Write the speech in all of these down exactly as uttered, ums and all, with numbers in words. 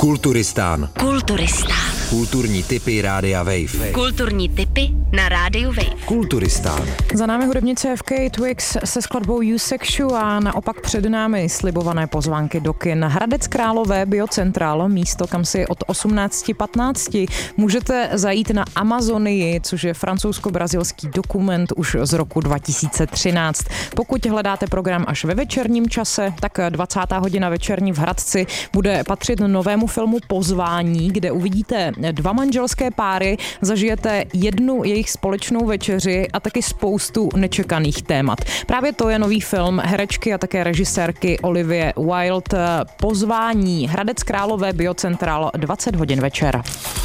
Kulturistán. Kulturistán. Kulturní tipy Rádia Wave. Kulturní tipy na Rádiu Wave. Kulturistán. Za námi hudebnice F K Twigs se skladbou You Sexu a naopak před námi slibované pozvánky do kin. Hradec Králové Biocentral, místo, kam si od osmnáct patnáct můžete zajít na Amazonii, což je francouzsko-brazilský dokument už z roku dva tisíce třináct. Pokud hledáte program až ve večerním čase, tak dvacátá hodina večerní v Hradci bude patřit novému filmu Pozvání, kde uvidíte dva manželské páry, zažijete jednu jejich společnou večeři a taky spoustu nečekaných témat. Právě to je nový film herečky a také režisérky Olivie Wilde. Pozvání. Hradec Králové Biocentral, dvacet hodin večer.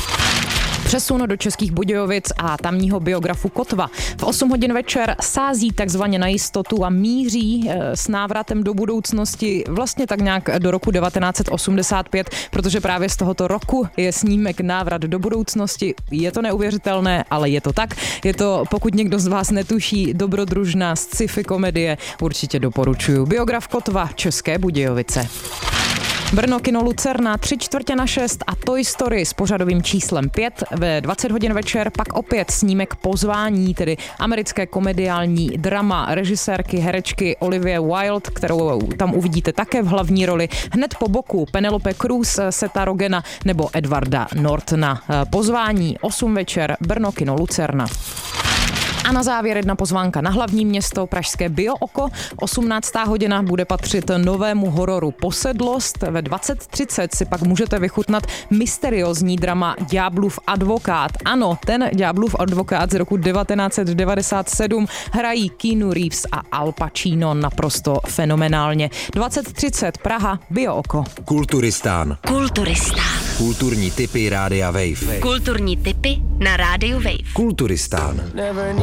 Přesun do Českých Budějovic a tamního biografu Kotva. V osm hodin večer sází takzvaně na jistotu a míří s návratem do budoucnosti vlastně tak nějak do roku devatenáct osmdesát pět, protože právě z tohoto roku je snímek Návrat do budoucnosti. Je to neuvěřitelné, ale je to tak. Je to, pokud někdo z vás netuší, dobrodružná sci-fi komedie, určitě doporučuju. Biograf Kotva, České Budějovice. Brno, kino Lucerna, tři čtvrtě na šest a Toy Story s pořadovým číslem pět. Ve dvacet hodin večer pak opět snímek Pozvání, tedy americké komediální drama režisérky, herečky Olivie Wilde, kterou tam uvidíte také v hlavní roli. Hned po boku Penelope Cruz, Seta Rogena nebo Edwarda Nortona. Pozvání, osm večer, Brno, kino Lucerna. A na závěr jedna pozvánka na hlavní město, pražské Bio Oko. osmnáctá hodina bude patřit novému hororu Posedlost. Ve dvacet třicet si pak můžete vychutnat mysteriózní drama Ďáblův advokát. Ano, ten Ďáblův advokát z roku devatenáct devadesát sedm hrají Keanu Reeves a Al Pacino naprosto fenomenálně. dvacet třicet Praha, Bio Oko. Kulturistán. Kulturistán. Kulturní tipy Rádia Wave. Kulturní tipy na Rádiu Wave. Kulturistán.